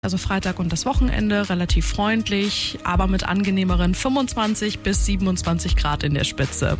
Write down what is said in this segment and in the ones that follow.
Also Freitag und das Wochenende relativ freundlich, aber mit angenehmeren 25 bis 27 Grad in der Spitze.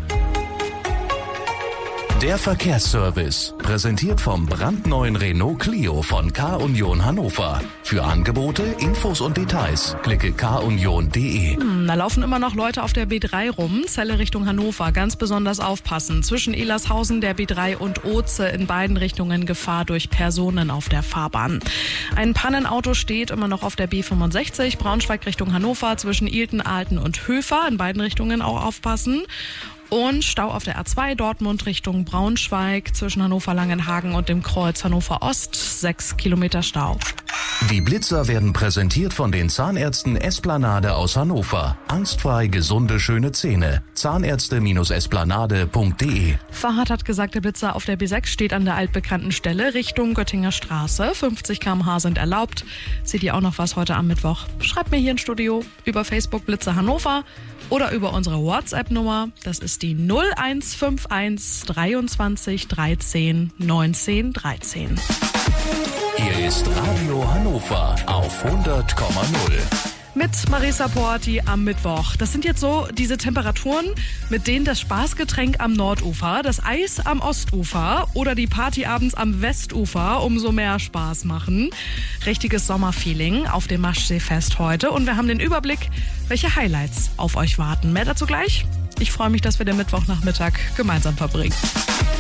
Der Verkehrsservice, präsentiert vom brandneuen Renault Clio von K-Union Hannover. Für Angebote, Infos und Details klicke kunion.de. Da laufen immer noch Leute auf der B3 rum, Celle Richtung Hannover. Ganz besonders aufpassen. Zwischen Elershausen, der B3 und Oze in beiden Richtungen Gefahr durch Personen auf der Fahrbahn. Ein Pannenauto steht immer noch auf der B65, Braunschweig Richtung Hannover, zwischen Ilten, Alten und Höfer. In beiden Richtungen auch aufpassen. Und Stau auf der A2 Dortmund Richtung Braunschweig zwischen Hannover-Langenhagen und dem Kreuz Hannover Ost. 6 Kilometer Stau. Die Blitzer werden präsentiert von den Zahnärzten Esplanade aus Hannover. Angstfrei gesunde, schöne Zähne. Zahnärzte-esplanade.de. Fahrer hat gesagt, der Blitzer auf der B6 steht an der altbekannten Stelle Richtung Göttinger Straße. 50 km/h sind erlaubt. Seht ihr auch noch was heute am Mittwoch? Schreibt mir hier ins Studio über Facebook Blitzer Hannover oder über unsere WhatsApp-Nummer. Das ist die 0151 23 13 19 13. Hier ist Radio Hannover auf 100,0. Mit Marisa Porti am Mittwoch. Das sind jetzt so diese Temperaturen, mit denen das Spaßgetränk am Nordufer, das Eis am Ostufer oder die Party abends am Westufer umso mehr Spaß machen. Richtiges Sommerfeeling auf dem Maschseefest heute. Und wir haben den Überblick, welche Highlights auf euch warten. Mehr dazu gleich. Ich freue mich, dass wir den Mittwochnachmittag gemeinsam verbringen.